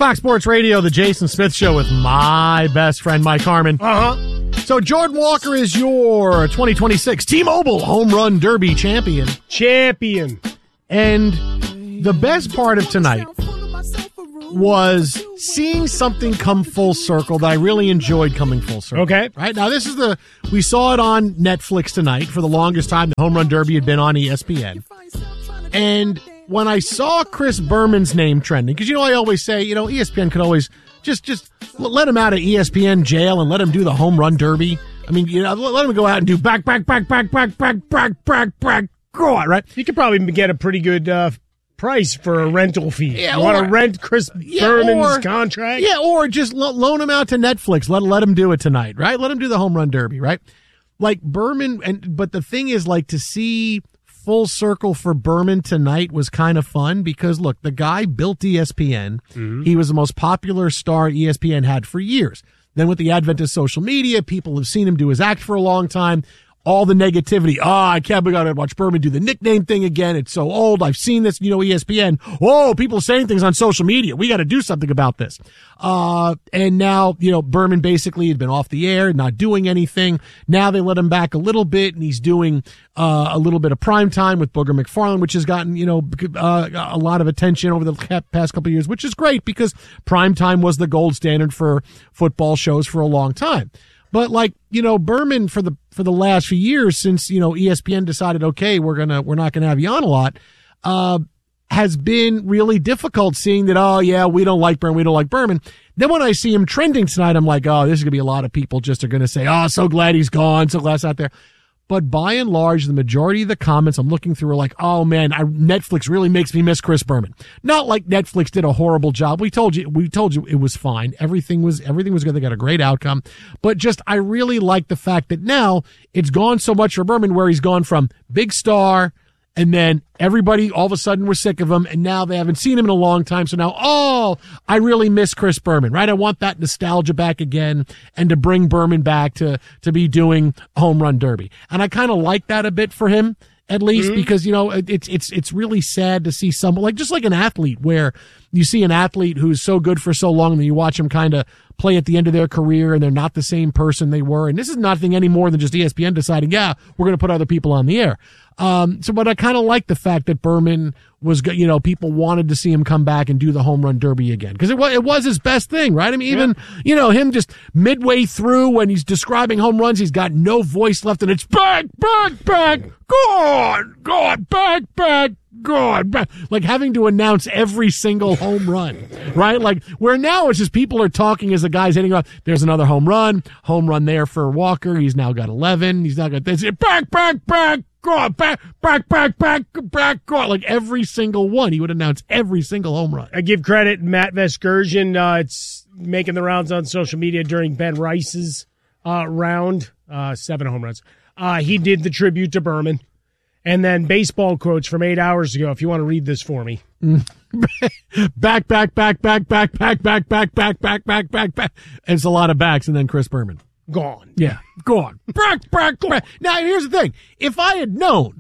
Fox Sports Radio, the Jason Smith Show with my best friend, Mike Harmon. So Jordan Walker is your 2026 T-Mobile Home Run Derby champion. And the best part of tonight was seeing something come full circle that I really enjoyed coming full circle. Okay. Right? Now, we saw it on Netflix tonight. For the longest time, the Home Run Derby had been on ESPN. And when I saw Chris Berman's name trending, because, I always say, ESPN could always just let him out of ESPN jail and let him do the Home Run Derby. I mean, let him go out and do back, go on, right? You could probably get a pretty good price for a rental fee. Yeah, you want to rent Chris Berman's contract? Yeah, or just loan him out to Netflix. Let him do it tonight, right? Let him do the Home Run Derby, right? Like Berman, but the thing is, like, to see full circle for Berman tonight was kind of fun because, look, the guy built ESPN. Mm-hmm. He was the most popular star ESPN had for years. Then with the advent of social media, people have seen him do his act for a long time. All the negativity. I can't believe I gotta watch Berman do the nickname thing again. It's so old. I've seen this, ESPN. Oh, people saying things on social media. We got to do something about this. And now, Berman basically had been off the air, not doing anything. Now they let him back a little bit, and he's doing a little bit of prime time with Booger McFarland, which has gotten, a lot of attention over the past couple of years, which is great because prime time was the gold standard for football shows for a long time. But Berman for the last few years since, ESPN decided, okay, we're not gonna have you on a lot, has been really difficult seeing that, we don't like Berman. Then when I see him trending tonight, I'm like, this is gonna be a lot of people just are gonna say, so glad he's gone, so glad he's out there. But by and large, the majority of the comments I'm looking through are like, oh man, Netflix really makes me miss Chris Berman. Not like Netflix did a horrible job. We told you it was fine. Everything was good. They got a great outcome. But just, I really like the fact that now it's gone so much for Berman where he's gone from big star and then everybody all of a sudden was sick of him, and now they haven't seen him in a long time. So now, I really miss Chris Berman, right? I want that nostalgia back again and to bring Berman back to be doing Home Run Derby. And I kind of like that a bit for him, at least, because, it's really sad to see someone just like an athlete where you see an athlete who's so good for so long and you watch them kind of play at the end of their career and they're not the same person they were. And this is nothing any more than just ESPN deciding, we're going to put other people on the air. But I kind of like the fact that Berman was, people wanted to see him come back and do the Home Run Derby again. Because it was his best thing, right? I mean, even, him just midway through when he's describing home runs, he's got no voice left and it's back, go on, back. God, like having to announce every single home run, right? Like where now it's just people are talking as the guy's hitting off. There's another home run there for Walker. He's now got 11. He's now got this. Back, God, back, God. Like every single one, he would announce every single home run. I give credit Matt Vesgersian. It's making the rounds on social media during Ben Rice's round, 7 home runs. He did the tribute to Berman. And then baseball quotes from 8 hours ago, if you want to read this for me. Back. It's a lot of backs, and then Chris Berman. Gone. Yeah, gone. Back. Now, here's the thing. If I had known,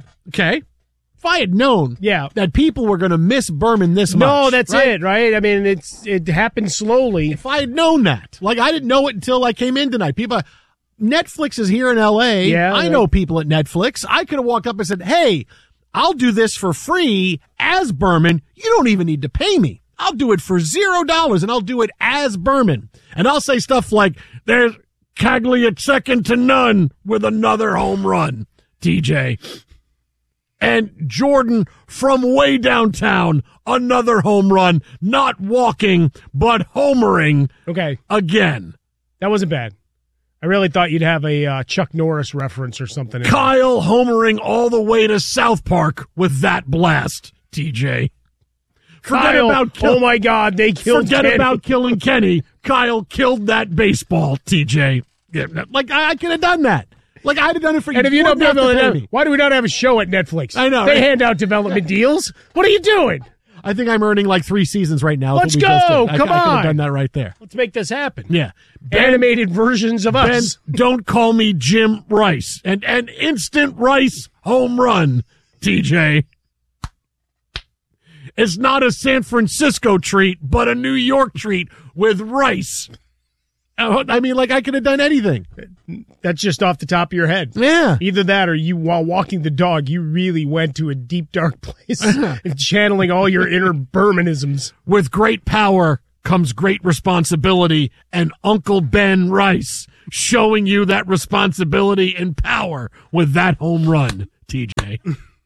that people were going to miss Berman this much. No, that's right? It, right? I mean, it happened slowly. If I had known that. Like, I didn't know it until I came in tonight. Netflix is here in L.A. Yeah, I know people at Netflix. I could have walked up and said, hey, I'll do this for free as Berman. You don't even need to pay me. I'll do it for $0, and I'll do it as Berman. And I'll say stuff like, there's Cagley at second to none with another home run, TJ. And Jordan from way downtown, another home run, not walking, but homering again. That wasn't bad. I really thought you'd have a Chuck Norris reference or something. Kyle homering all the way to South Park with that blast, TJ. Oh my God, they killed Kenny. Forget about killing Kenny. Kyle killed that baseball, TJ. Yeah, like, I could have done that. Like, I'd have done it for you. And if you don't have why do we not have a show at Netflix? I know. They hand out development deals. What are you doing? I think I'm earning like 3 seasons right now. Let's go. Come on. I could have done that right there. Let's make this happen. Yeah. Animated versions of us. Don't call me Jim Rice. And an instant Rice home run, TJ. is not a San Francisco treat, but a New York treat with rice. I mean, like, I could have done anything. That's just off the top of your head. Yeah. Either that or you, while walking the dog, you really went to a deep, dark place and channeling all your inner Bermanisms. With great power comes great responsibility, and Uncle Ben Rice showing you that responsibility and power with that home run, TJ.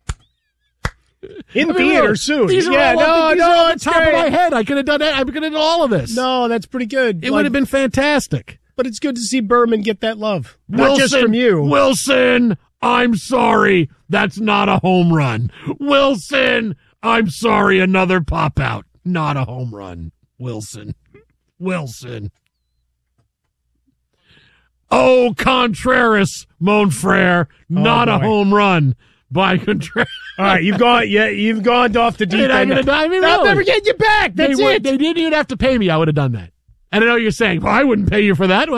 In theater soon. These are all on the top of my head. I could have done that. I could have done all of this. No, that's pretty good. It would have been fantastic. But it's good to see Berman get that love. Not just from you. Wilson, I'm sorry. That's not a home run. Wilson, I'm sorry. Another pop out. Not a home run. Wilson. Oh, Contreras, Monfrere. Not a home run by Contreras. All right, you've gone off the deep end. I'm never getting you back. That's it. They didn't even have to pay me. I would have done that. And I know you're saying, well, I wouldn't pay you for that. Well,